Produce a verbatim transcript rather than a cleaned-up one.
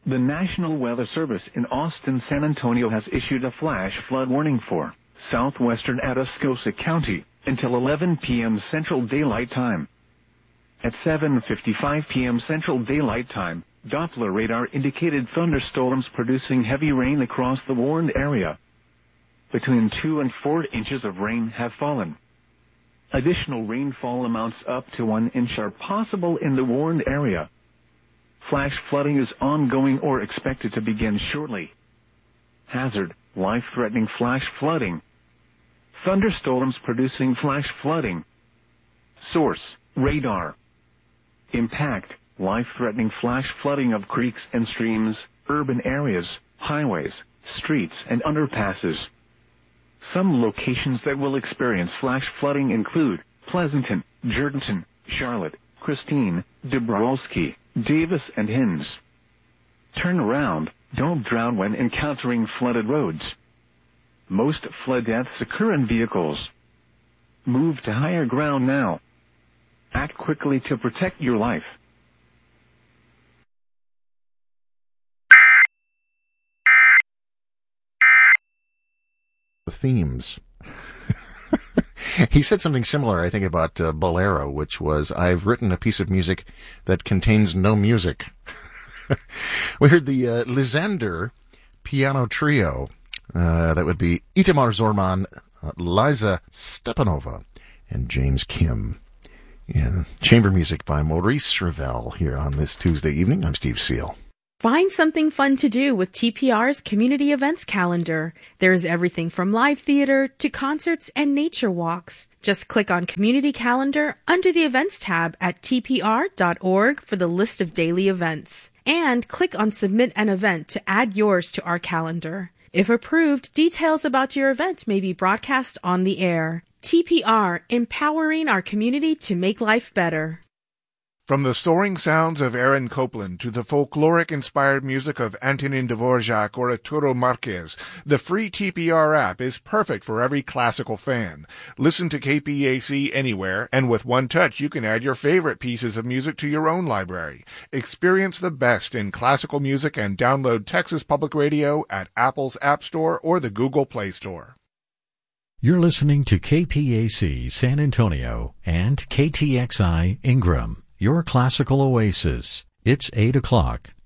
The National Weather Service in Austin, San Antonio has issued a flash flood warning for southwestern Atascosa County until eleven p.m. Central Daylight Time. At seven fifty-five p.m. Central Daylight Time, Doppler radar indicated thunderstorms producing heavy rain across the warned area. Between two and four inches of rain have fallen. Additional rainfall amounts up to one inch are possible in the warned area. Flash flooding is ongoing or expected to begin shortly. Hazard: life-threatening flash flooding. Thunderstorms producing flash flooding. Source: radar. Impact: life-threatening flash flooding of creeks and streams, urban areas, highways, streets and underpasses. Some locations that will experience flash flooding include Pleasanton, Jordanton, Charlotte, Christine, Dabrowski, Davis and Hinds. Turn around, don't drown when encountering flooded roads. Most flood deaths occur in vehicles. Move to higher ground now. Act quickly to protect your life. The themes. He said something similar, I think, about uh, Bolero, which was, I've written a piece of music that contains no music. We heard the uh, Lysander piano trio. Uh, that would be Itamar Zorman, uh, Liza Stepanova, and James Kim. Yeah, chamber music by Maurice Ravel here on this Tuesday evening. I'm Steve Seal. Find something fun to do with T P R's community events calendar. There's everything from live theater to concerts and nature walks. Just click on Community Calendar under the Events tab at T P R dot org for the list of daily events. And click on Submit an Event to add yours to our calendar. If approved, details about your event may be broadcast on the air. T P R, empowering our community to make life better. From the soaring sounds of Aaron Copland to the folkloric-inspired music of Antonin Dvorak or Arturo Marquez, the free T P R app is perfect for every classical fan. Listen to K P A C anywhere, and with one touch you can add your favorite pieces of music to your own library. Experience the best in classical music and download Texas Public Radio at Apple's App Store or the Google Play Store. You're listening to K P A C San Antonio and K T X I Ingram, your classical oasis. It's eight o'clock.